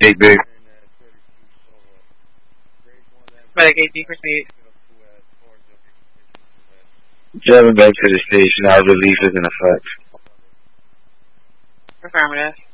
Hey, big. Medic 18, proceed. Driving back to the station, our release is in effect. Affirmative.